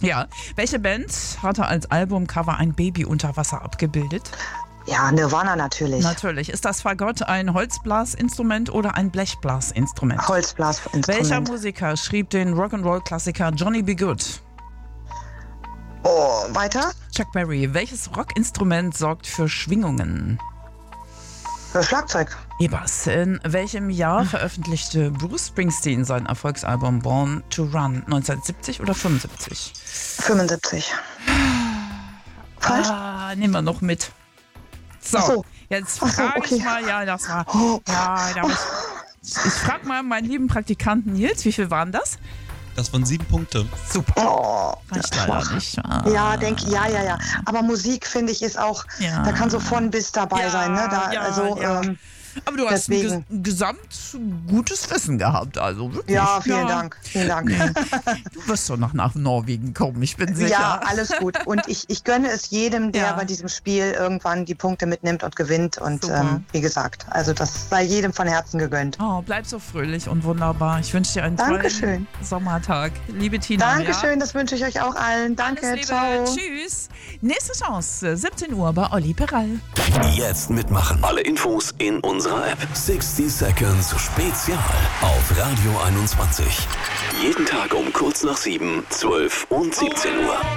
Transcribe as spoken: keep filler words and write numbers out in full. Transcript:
Ja. Welche Band hatte als Albumcover ein Baby unter Wasser abgebildet? Ja, Nirvana natürlich. Natürlich. Ist das Fagott ein Holzblasinstrument oder ein Blechblasinstrument? Holzblasinstrument. Welcher Musiker schrieb den Rock'n'Roll-Klassiker Johnny B. Good? Oh, weiter? Chuck Berry. Welches Rockinstrument sorgt für Schwingungen? Für Schlagzeug. E-Bass. In welchem Jahr veröffentlichte Bruce Springsteen sein Erfolgsalbum Born to Run? neunzehnhundertsiebzig oder fünfundsiebzig? fünfundsiebzig. Falsch? Ah, nehmen wir noch mit. So, Ach so. jetzt Ach so, frage okay. ich mal, ja, das war, Oh. ja, da muss, ich frage mal meinen lieben Praktikanten Nils, wie viel waren das? Das waren sieben Punkte. Super. Oh, Reicht leider nicht. Ah. ja, denk, ja, ja, ja. Aber Musik, finde ich, ist auch, Ja. da kann so von bis dabei Ja, sein. Ne? Da, ja, also, ja. Ähm, Aber du hast ein deswegen. ges gesamt gutes Wissen gehabt, also wirklich. ja, vielen Dank. Vielen Dank. Nee. Du wirst doch noch nach Norwegen kommen, ich bin sicher. Ja, alles gut. Und ich, ich gönne es jedem, der Ja. bei diesem Spiel irgendwann die Punkte mitnimmt und gewinnt. Und Super. ähm, wie gesagt, also das sei jedem von Herzen gegönnt. Oh, bleib so fröhlich und wunderbar. Ich wünsche dir einen Dankeschön. tollen Sommertag. Liebe Tina. Dankeschön, Ja? das wünsche ich euch auch allen. Danke, Alles Liebe. ciao. Tschüss. Nächste Chance, siebzehn Uhr bei Olli Peral. Jetzt mitmachen. Alle Infos in unserer App. sechzig Seconds Spezial auf Radio einundzwanzig. Jeden Tag um kurz nach sieben, zwölf und siebzehn Uhr.